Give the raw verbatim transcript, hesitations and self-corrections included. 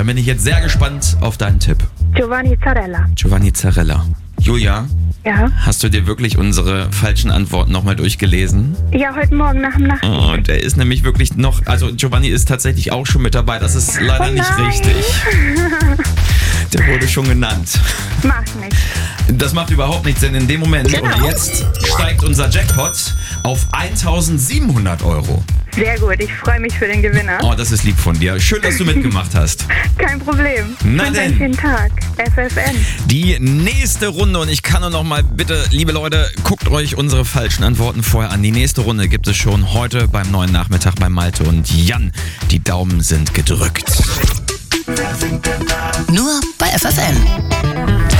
Dann bin ich jetzt sehr gespannt auf deinen Tipp. Giovanni Zarella. Giovanni Zarella. Julia, Ja? hast du dir wirklich unsere falschen Antworten nochmal durchgelesen? Ja, heute Morgen nach dem Nacht. Oh, der ist nämlich wirklich noch, also Giovanni ist tatsächlich auch schon mit dabei, das ist leider Oh nicht nein. richtig. Der wurde schon genannt. Macht nichts. Das macht überhaupt nichts, denn in dem Moment, Genau. und jetzt steigt unser Jackpot auf eintausendsiebenhundert Euro. Sehr gut, ich freue mich für den Gewinner. Oh, das ist lieb von dir. Schön, dass du mitgemacht hast. Kein Problem. Na Und denn. einen schönen Tag. F F N. Die nächste Runde, und ich kann nur noch mal bitte, liebe Leute, guckt euch unsere falschen Antworten vorher an. Die nächste Runde gibt es schon heute beim neuen Nachmittag bei Malte und Jan. Die Daumen sind gedrückt. Nur bei F F N.